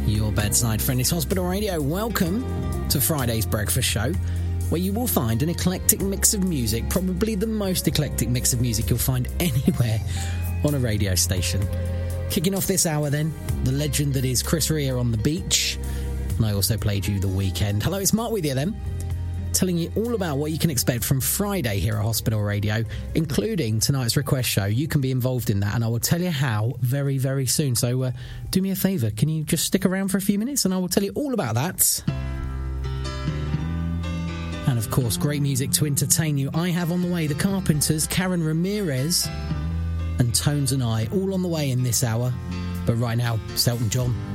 Your bedside friend is Hospital Radio. Welcome to Friday's breakfast show, where you will find an eclectic mix of music, probably the most eclectic mix of music you'll find anywhere on a radio station. Kicking off this hour then, the legend that is Chris Rea on the beach, and I also played you The Weekend. Hello, it's Mark with you then, telling you all about what you can expect from Friday here at Hospital Radio, including tonight's request show. You can be involved in that, and I will tell you how very, very soon. So do me a favour, can you just stick around for a few minutes and I will tell you all about that. And of course, great music to entertain you. I have on the way The Carpenters, Karen Ramirez and Tones and I, all on the way in this hour. But right now, it's Elton John.